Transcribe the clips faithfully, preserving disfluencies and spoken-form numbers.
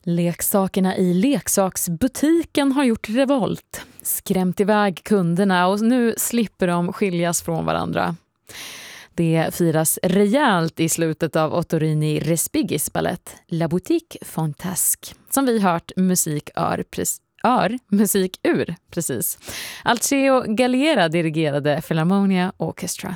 Leksakerna i leksaksbutiken har gjort revolt, skrämt iväg kunderna och nu slipper de skiljas från varandra. Det firas rejält i slutet av Ottorini Respigis ballett La Boutique Fantasque, som vi hört musik ör, ör, musik ur precis. Alceo Galliera dirigerade Philharmonia Orchestra.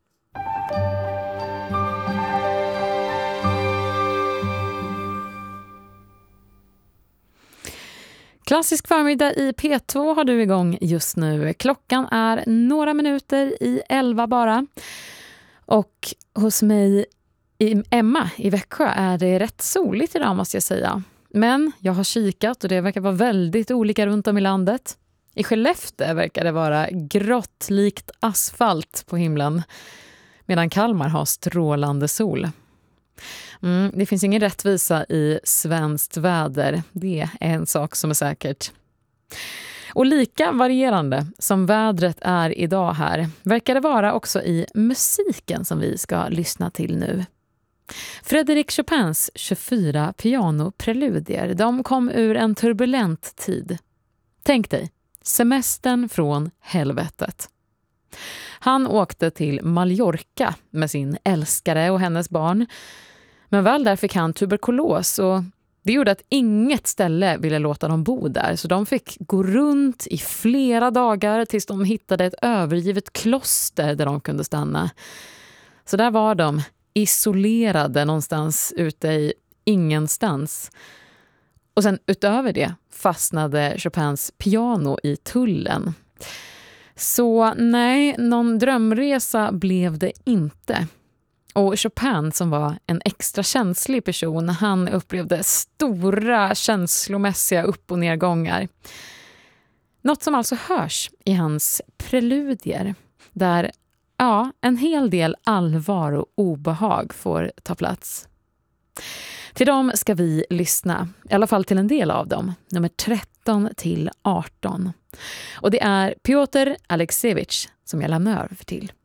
Klassisk förmiddag i P två har du igång just nu. Klockan är några minuter i elva bara. Och hos mig, i Emma i Växjö, är det rätt soligt idag måste jag säga. Men jag har kikat och det verkar vara väldigt olika runt om i landet. I Skellefteå verkar det vara grått likt asfalt på himlen. Medan Kalmar har strålande sol. Mm, det finns ingen rättvisa i svenskt väder. Det är en sak som är säkert. Och lika varierande som vädret är idag här verkar det vara också i musiken som vi ska lyssna till nu. Frédéric Chopins tjugofyra pianopreludier, de kom ur en turbulent tid. Tänk dig, semestern från helvetet. Han åkte till Mallorca med sin älskare och hennes barn. Men väl där fick han tuberkulos och det gjorde att inget ställe ville låta dem bo där. Så de fick gå runt i flera dagar tills de hittade ett övergivet kloster där de kunde stanna. Så där var de isolerade någonstans ute i ingenstans. Och sen utöver det fastnade Chopins piano i tullen. Så nej, någon drömresa blev det inte. Och Chopin, som var en extra känslig person, han upplevde stora känslomässiga upp- och nedgångar. Något som alltså hörs i hans preludier, där ja, en hel del allvar och obehag får ta plats. Till dem ska vi lyssna, i alla fall till en del av dem, nummer tretton till arton. Och det är Piotr Aleksejevitj som jag lämnar över till.